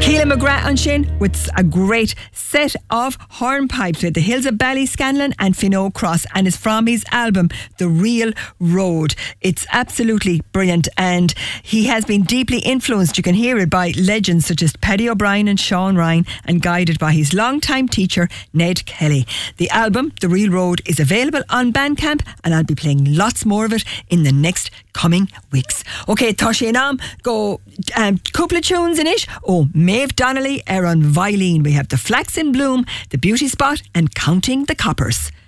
Keelan McGrath on Shin with a great set of hornpipes with the Hills of Ballyscanlon and Finneau Cross, and it's from his album The Real Road. It's absolutely brilliant, and he has been deeply influenced, you can hear it, by legends such as Paddy O'Brien and Sean Ryan, and guided by his longtime teacher Ned Kelly. The album The Real Road is available on Bandcamp, and I'll be playing lots more of it in the next coming weeks. Okay, Toshi Nam, go couple of tunes in it. Oh, Maeve Donnelly, Aaron Vilene. We have The Flax in Bloom, The Beauty Spot, and Counting the Coppers.